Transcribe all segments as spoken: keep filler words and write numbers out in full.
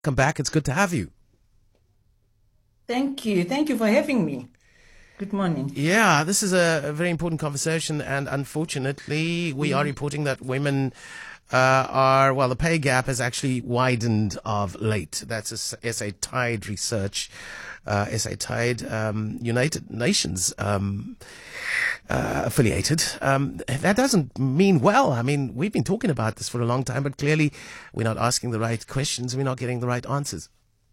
Come back. It's good to have you. Thank you. Thank you for having me. Good morning. Yeah, this is a, a very important conversation, and unfortunately, we are reporting that women uh, are, well, the pay gap has actually widened of late. That's a S A Tide research, uh, S A Tide, um, United Nations um, uh, affiliated. Um, that doesn't mean well. I mean, we've been talking about this for a long time, but clearly we're not asking the right questions. We're not getting the right answers.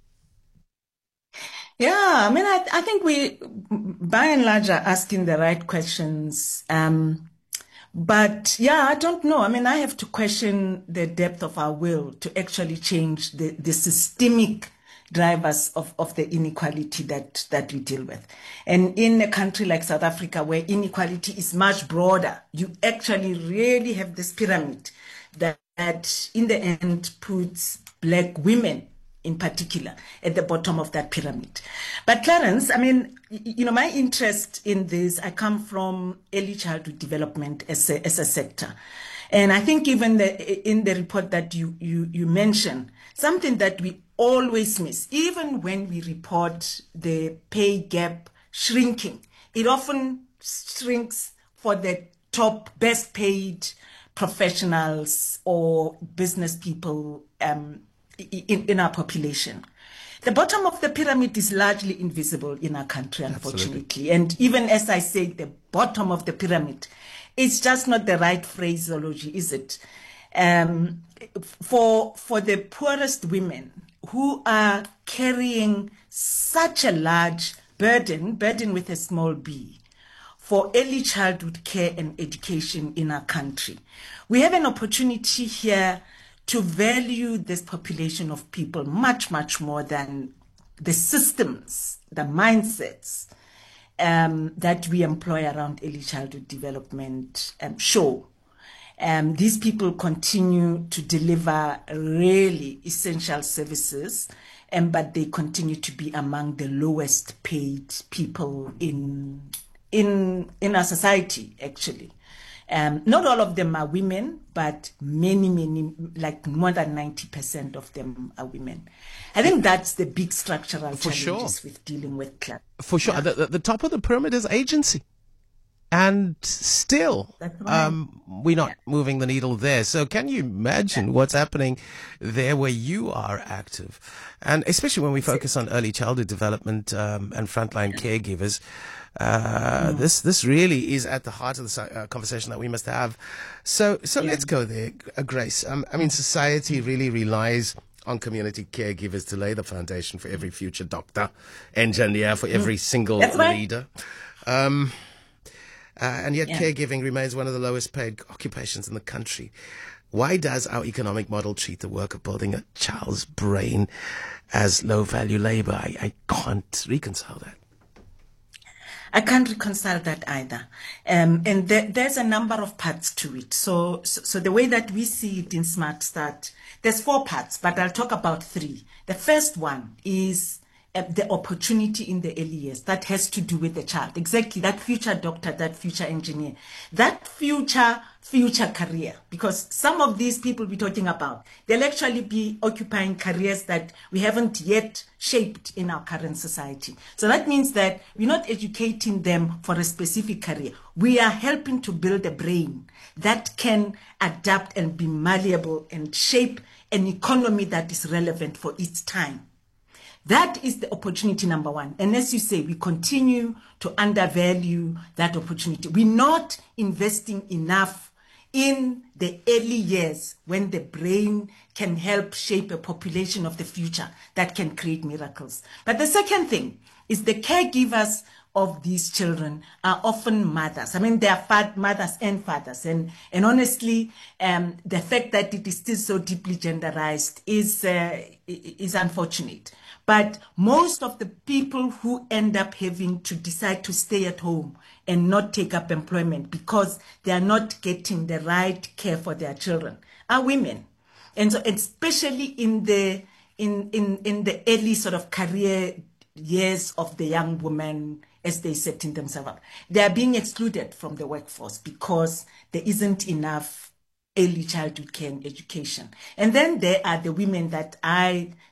Yeah, I mean, I, I think we, by and large, are asking the right questions. Um, but yeah, I don't know. I mean, I have to question the depth of our will to actually change the, the systemic drivers of, of the inequality that, that we deal with. And in a country like South Africa, where inequality is much broader, you actually really have this pyramid that, that in the end puts black women in particular at the bottom of that pyramid. But Clarence, I mean, you know, my interest in this, I come from early childhood development as a, as a sector. And I think even the, in the report that you, you, you mentioned, something that we always miss, even when we report the pay gap shrinking, it often shrinks for the top best paid professionals or business people um, In, in our population. The bottom of the pyramid is largely invisible in our country, unfortunately. Absolutely. And even as I say, the bottom of the pyramid, it's just not the right phraseology, is it? Um, for, for the poorest women who are carrying such a large burden, burden with a small b, for early childhood care and education in our country, we have an opportunity here to value this population of people much, much more than the systems, the mindsets um, that we employ around early childhood development um, show. Um, these people continue to deliver really essential services, um, but they continue to be among the lowest paid people in, in, in our society, actually. Um, not all of them are women, but many, many, like more than ninety percent of them are women. I think that's the big structural For challenges sure. with dealing with class. For sure. Yeah. The, the, the top of the pyramid is agency. And still, That's right. um, we're not Yeah. moving the needle there. So can you imagine what's happening there where you are active? And especially when we focus on early childhood development um, and frontline caregivers, uh, this this really is at the heart of the uh, conversation that we must have. So so Yeah. let's go there, uh, Grace. Um, I mean, society really relies on community caregivers to lay the foundation for every future doctor, engineer, for every single That's right. leader. Um, Uh, and yet Yeah. caregiving remains one of the lowest paid occupations in the country. Why does our economic model treat the work of building a child's brain as low value labor? I, I can't reconcile that. I can't reconcile that either. Um, and there, there's a number of parts to it. So, so, so the way that we see it in Smart Start, there's four parts, but I'll talk about three. The first one is uh, the opportunity in the early years that has to do with the child. Exactly, that future doctor, that future engineer, that future, future career. Because some of these people we're talking about, they'll actually be occupying careers that we haven't yet shaped in our current society. So that means that we're not educating them for a specific career. We are helping to build a brain that can adapt and be malleable and shape an economy that is relevant for its time. That is the opportunity number one. And as you say, we continue to undervalue that opportunity. We're not investing enough in the early years when the brain can help shape a population of the future that can create miracles. But the second thing is the caregivers of these children are often mothers. I mean, they are mothers and fathers. And, and honestly, um, the fact that it is still so deeply genderized is, uh, is unfortunate. But most of the people who end up having to decide to stay at home and not take up employment because they are not getting the right care for their children are women. And so especially in the in, in, in the early sort of career years of the young woman as they setting themselves up, they are being excluded from the workforce because there isn't enough early childhood care and education. And then there are the women that I